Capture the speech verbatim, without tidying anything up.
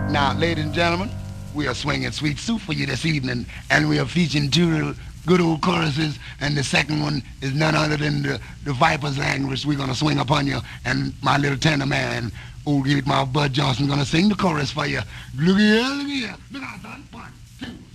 Now, ladies and gentlemen, we are swinging Sweet Soup for you this evening, and we are featuring two good old choruses, and the second one is none other than the, the Viper's language. We're going to swing upon you, and my little tenor man, old great mouth Bud Johnson, going to sing the chorus for you. Look here, look here. Look out, son. One, two.